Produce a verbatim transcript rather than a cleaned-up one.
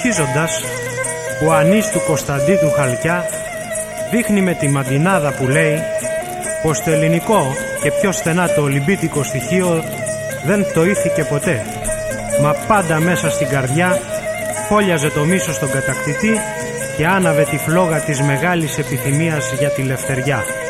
Αρχίζοντας, ο Ανής του Κωνσταντί του Χαλκιά δείχνει με τη μαντινάδα που λέει πως το ελληνικό και πιο στενά το ολυμπίτικο στοιχείο δεν τοήθηκε ποτέ, μα πάντα μέσα στην καρδιά φόλιαζε το μίσος στον κατακτητή και άναβε τη φλόγα της μεγάλης επιθυμίας για τη λευτεριά.